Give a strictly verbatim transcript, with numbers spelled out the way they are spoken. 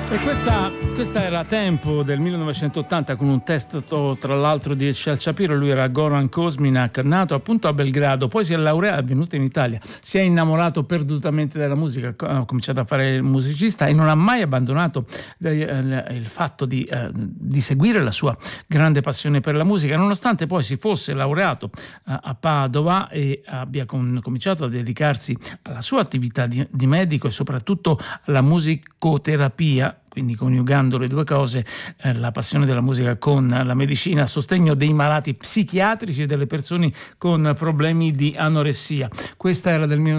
E questa, questa era Tempo del millenovecentottanta, con un testo tra l'altro di Shel Shapiro. Lui era Goran Kosminak, nato appunto a Belgrado, poi si è laureato, è venuto in Italia, si è innamorato perdutamente della musica, ha cominciato a fare il musicista e non ha mai abbandonato il fatto di, di seguire la sua grande passione per la musica, nonostante poi si fosse laureato a Padova e abbia cominciato a dedicarsi alla sua attività di, di medico e soprattutto alla musicoterapia, quindi coniugando le due cose, eh, la passione della musica con la medicina a sostegno dei malati psichiatrici e delle persone con problemi di anoressia. Questa era del